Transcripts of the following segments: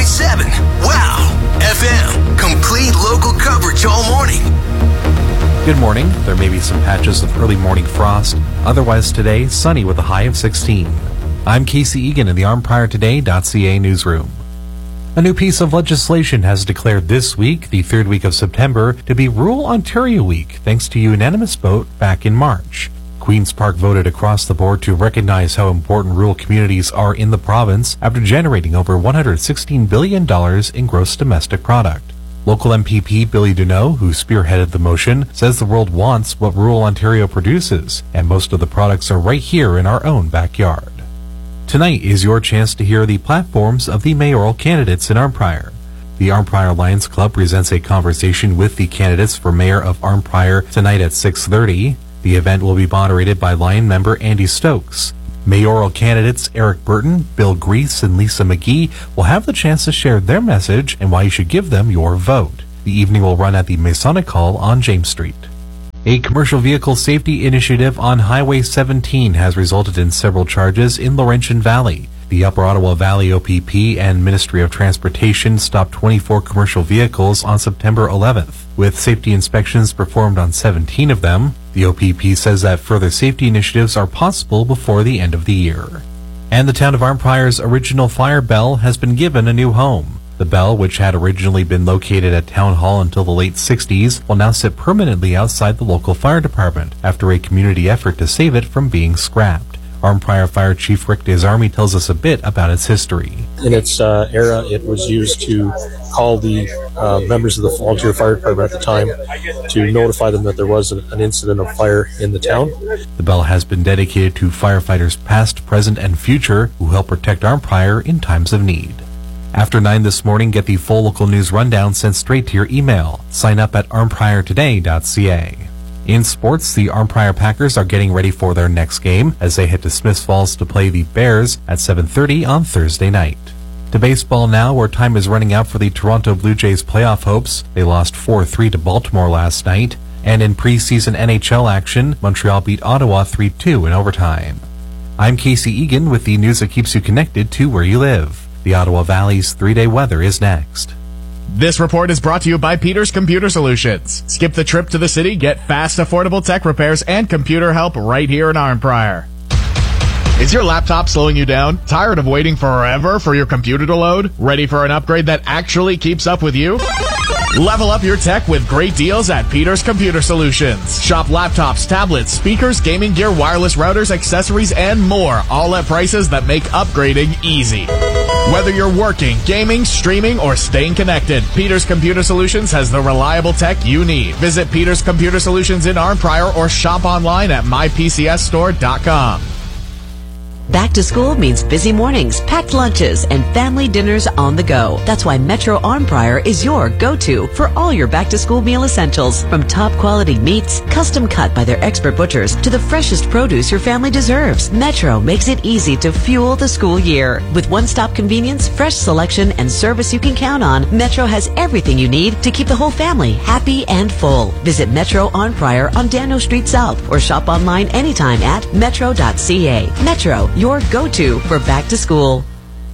107.7. Wow FM. Complete local coverage all morning. Good morning. There may be some patches of early morning frost. Otherwise today, sunny with a high of 16. I'm Casey Egan in the ArmPriorToday.ca newsroom. A new piece of legislation has declared this week, the third week of September, to be Rural Ontario Week, thanks to a unanimous vote back in March. Queen's Park voted across the board to recognize how important rural communities are in the province after generating over $116 billion in gross domestic product. Local MPP Billy Duneau, who spearheaded the motion, says the world wants what rural Ontario produces, and most of the products are right here in our own backyard. Tonight is your chance to hear the platforms of the mayoral candidates in Arnprior. The Arnprior Lions Club presents a conversation with the candidates for mayor of Arnprior tonight at 6:30. The event will be moderated by Lion member Andy Stokes. Mayoral candidates Eric Burton, Bill Grease, and Lisa McGee will have the chance to share their message and why you should give them your vote. The evening will run at the Masonic Hall on James Street. A commercial vehicle safety initiative on Highway 17 has resulted in several charges in Laurentian Valley. The Upper Ottawa Valley OPP and Ministry of Transportation stopped 24 commercial vehicles on September 11th, with safety inspections performed on 17 of them. The OPP says that further safety initiatives are possible before the end of the year. And the town of Arnprior's original fire bell has been given a new home. The bell, which had originally been located at Town Hall until the late 60s, will now sit permanently outside the local fire department after a community effort to save it from being scrapped. Arnprior Fire Chief Rick Desarmes tells us a bit about its history. In its era, it was used to call the members of the volunteer fire department at the time to notify them that there was an incident of fire in the town. The bell has been dedicated to firefighters past, present, and future who help protect Arnprior in times of need. After 9 this morning, get the full local news rundown sent straight to your email. Sign up at armpriortoday.ca. In sports, the Arnprior Packers are getting ready for their next game as they head to Smiths Falls to play the Bears at 7:30 on Thursday night. To baseball now, where time is running out for the Toronto Blue Jays playoff hopes. They lost 4-3 to Baltimore last night. And in preseason NHL action, Montreal beat Ottawa 3-2 in overtime. I'm Casey Egan with the news that keeps you connected to where you live. The Ottawa Valley's 3-day weather is next. This report is brought to you by Peters Computer Solutions. Skip the trip to the city, get fast, affordable tech repairs and computer help right here in Arnprior. Is your laptop slowing you down? Tired of waiting forever for your computer to load? Ready for an upgrade that actually keeps up with you? Level up your tech with great deals at Peters Computer Solutions. Shop laptops, tablets, speakers, gaming gear, wireless routers, accessories, and more, all at prices that make upgrading easy. Whether you're working, gaming, streaming, or staying connected, Peters Computer Solutions has the reliable tech you need. Visit Peters Computer Solutions in Arnprior or shop online at mypcsstore.com. Back to school means busy mornings, packed lunches, and family dinners on the go. That's why Metro Arnprior is your go-to for all your back-to-school meal essentials. From top-quality meats, custom cut by their expert butchers, to the freshest produce your family deserves. Metro makes it easy to fuel the school year. With one-stop convenience, fresh selection, and service you can count on, Metro has everything you need to keep the whole family happy and full. Visit Metro Arnprior on Daniel Street South or shop online anytime at metro.ca. Metro, your go-to for back to school.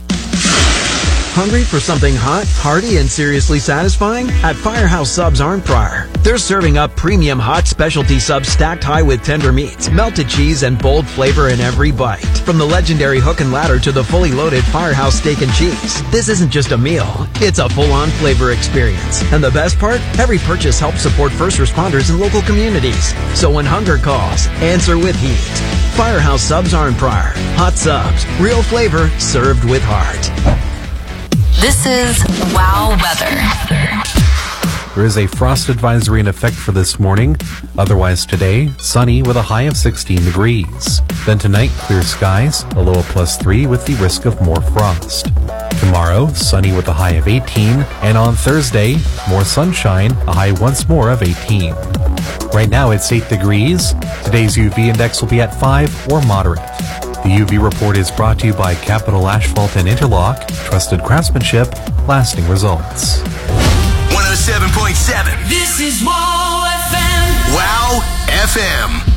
Hungry for something hot, hearty, and seriously satisfying? At Firehouse Subs Arnprior, they're serving up premium hot specialty subs stacked high with tender meats, melted cheese, and bold flavor in every bite. From the legendary hook and ladder to the fully loaded Firehouse steak and cheese, this isn't just a meal, it's a full-on flavor experience. And the best part? Every purchase helps support first responders in local communities. So when hunger calls, answer with heat. Firehouse Subs Arnprior. Hot subs, real flavor, served with heart. This is Wow Weather. There is a frost advisory in effect for this morning. Otherwise today, sunny with a high of 16 degrees. Then tonight, clear skies, a low of +3 with the risk of more frost. Tomorrow, sunny with a high of 18. And on Thursday, more sunshine, a high once more of 18. Right now it's 8 degrees. Today's UV index will be at 5 or moderate. The UV report is brought to you by Capital Asphalt and Interlock. Trusted craftsmanship, lasting results. 107.7. This is Wow FM. Wow FM.